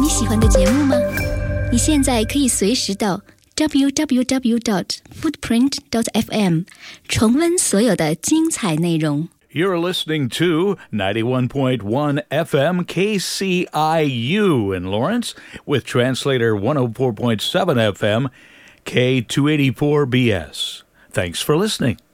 喜欢的节目吗？你现在可以随时到 www.footprint.fm 重温所有的精彩内容。 You're listening to 91.1 FM KCIU in Lawrence with translator 104.7 FM K284BS. Thanks for listening.